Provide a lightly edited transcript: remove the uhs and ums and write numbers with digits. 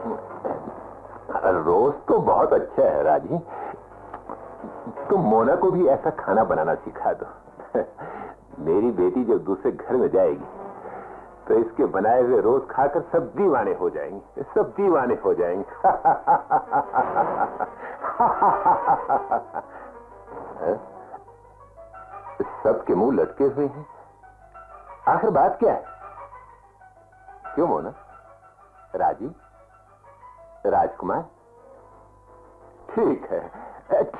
रोज तो बहुत अच्छा है राजी। तुम मोना को भी ऐसा खाना बनाना सिखा दो। मेरी बेटी जब दूसरे घर में जाएगी तो इसके बनाए हुए रोज खाकर सब दीवाने हो जाएंगे, सब दीवाने हो जाएंगे। सबके मुंह लटके हुए हैं, आखिर बात क्या है? क्यों मोना? राजी, राजकुमार, ठीक है।